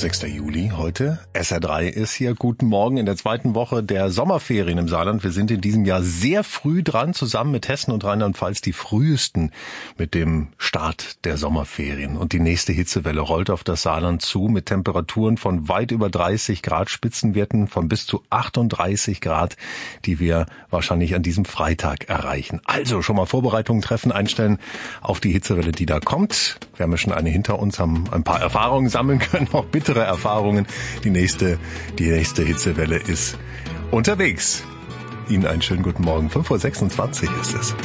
6. Juli heute. SR3 ist hier. Guten Morgen in der zweiten Woche der Sommerferien im Saarland. Wir sind in diesem Jahr sehr früh dran, zusammen mit Hessen und Rheinland-Pfalz die frühesten mit dem Start der Sommerferien. Und die nächste Hitzewelle rollt auf das Saarland zu mit Temperaturen von weit über 30 Grad, Spitzenwerten von bis zu 38 Grad, die wir wahrscheinlich an diesem Freitag erreichen. Also schon mal Vorbereitungen treffen, einstellen auf die Hitzewelle, die da kommt. Wir haben ja schon eine hinter uns, haben ein paar Erfahrungen sammeln können, auch bittere Erfahrungen. Die nächste Hitzewelle ist unterwegs. Ihnen einen schönen guten Morgen. 5:26 Uhr ist es.